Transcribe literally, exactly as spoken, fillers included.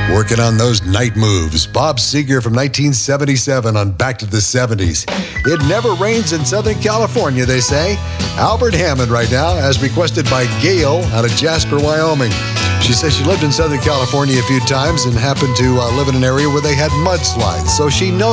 Working on those night moves. Bob Seger from nineteen seventy-seven on Back to the seventies. It never rains in Southern California, they say. Albert Hammond right now, as requested by Gail out of Jasper, Wyoming. She says she lived in Southern California a few times and happened to uh, live in an area where they had mudslides, so she knows